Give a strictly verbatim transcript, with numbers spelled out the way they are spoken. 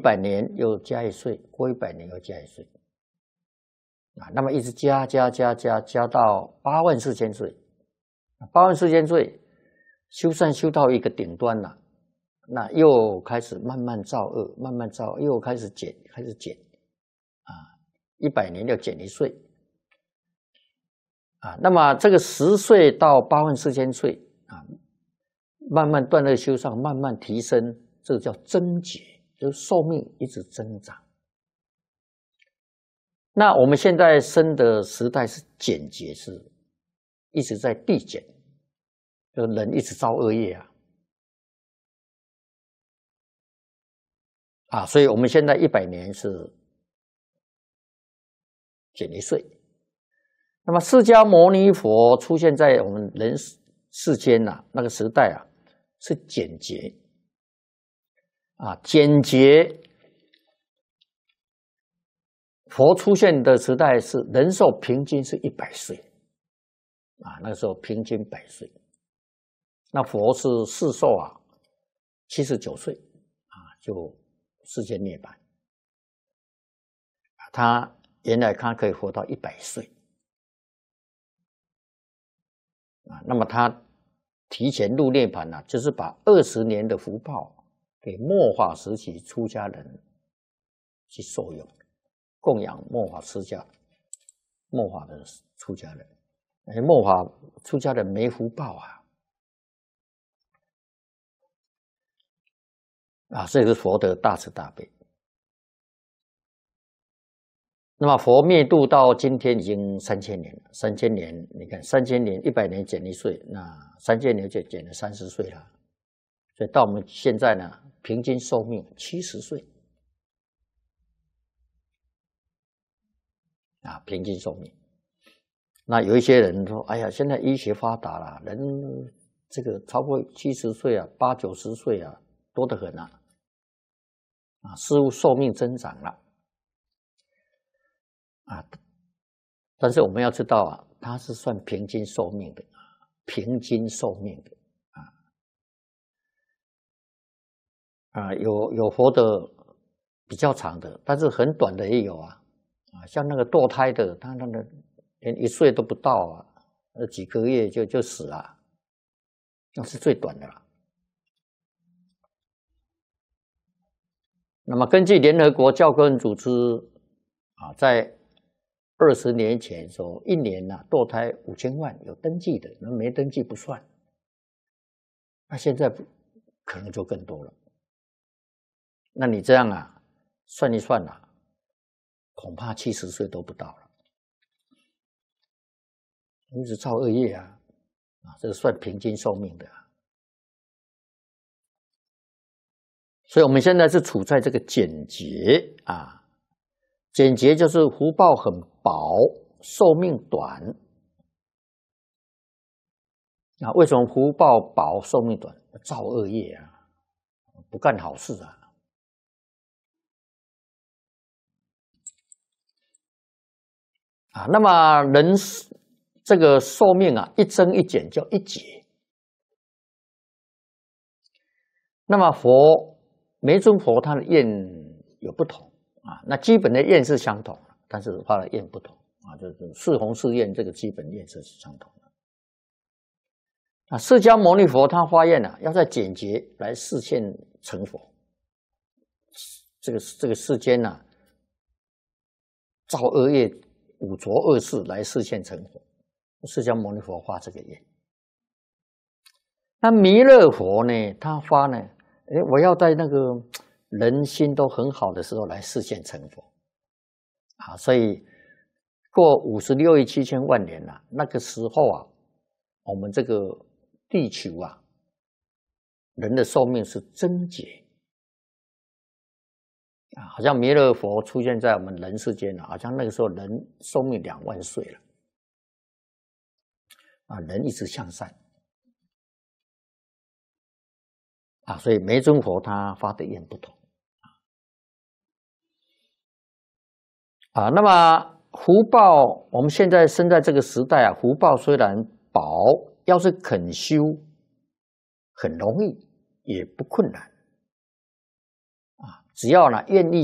百年又加一岁，过一百年又加一岁，啊，那么一直加加加加加到八万四千岁，八万四千岁修善修到一个顶端了，那又开始慢慢造恶，慢慢造恶，又开始减，开始减，啊，一百年要减一岁，啊，那么这个十岁到八万四千岁啊，慢慢断恶修善，慢慢提升，这个叫增劫，就是寿命一直增长。那我们现在生的时代是减劫，是一直在递减，就人一直造恶业啊。啊，所以我们现在一百年是减一岁。那么释迦牟尼佛出现在我们人世间呐、啊，那个时代啊，是减劫。啊，减劫，佛出现的时代是人寿平均是一百岁，啊，那个时候平均百岁。那佛是世寿啊，七十九岁，啊，就世间涅槃。他原来他可以活到一百岁，啊，那么他提前入涅槃啊，就是把二十年的福报给末法时期出家人去受用，供养末法出家、末法的出家人。哎，末法出家人没福报啊，啊，这个是佛的大慈大悲。那么佛灭度到今天已经三千年了，三千年，你看三千年，一百年减一岁，那三千年就减了三十岁了。所以到我们现在呢，平均寿命七十岁，啊，平均寿命。那有一些人说：“哎呀，现在医学发达了，人这个超过七十岁啊，八九十岁啊，多得很啊，啊，似乎寿命增长了。”啊，但是我们要知道啊，它是算平均寿命的，平均寿命的啊啊，有有活得比较长的，但是很短的也有啊啊，像那个堕胎的，他那个连一岁都不到啊，呃几个月就就死了，那是最短的了。那么根据联合国教科文组织啊，在二十年前说，一年啊堕胎五千万有登记的，那没登记不算。那现在可能就更多了。那你这样啊，算一算啊，恐怕七十岁都不到了。一直造恶业啊，啊，这个算平均寿命的啊。所以我们现在是处在这个减劫啊，减劫就是福报很薄，寿命短。啊，为什么福报薄，寿命短？造恶业啊，不干好事啊。啊，那么人这个寿命啊，一增一减叫一劫。那么佛每尊佛他的愿有不同啊，那基本的愿是相同的，但是发的愿不同啊，就是四弘誓愿这个基本愿是相同的。啊，释迦牟尼佛他发愿啊，要在减劫来示现成佛。这个这个世间啊，造恶业、五浊恶世来示现成佛。释迦牟尼佛发这个愿。那弥勒佛呢，他发呢，哎，我要在那个人心都很好的时候来示现成佛。啊，所以过五十六亿七千万年了、啊，那个时候啊，我们这个地球啊，人的寿命是增劫啊，好像弥勒佛出现在我们人世间啊，好像那个时候人寿命两万岁了啊，人一直向善啊，所以每尊佛他发的愿不同啊。那么福报，我们现在生在这个时代啊，福报虽然薄，要是肯修，很容易，也不困难啊。 只要呢愿意